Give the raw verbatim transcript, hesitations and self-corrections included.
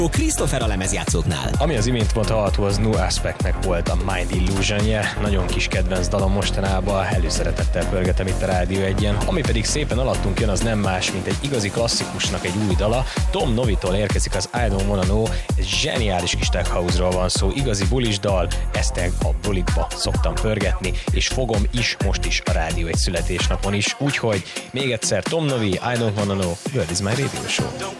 Christopher a lemezjátszóknál. Ami az imént volt hallható, az No Aspectnek volt a Mind Illusion-je. Nagyon kis kedvenc dalom mostanában, előszeretettel pörgetem itt a Rádió egyen. Ami pedig szépen alattunk jön, az nem más, mint egy igazi klasszikusnak egy új dala. Tom Novitól érkezik az I Don't Wanna Know. Ez zseniális kis tech house-ról van szó, igazi bulis dal, ezt a bulikba szoktam pörgetni, és fogom is most is a Rádió egy születésnapon is. Úgyhogy még egyszer Tom Novi, I Don't Wanna Know, World is My Radio Show.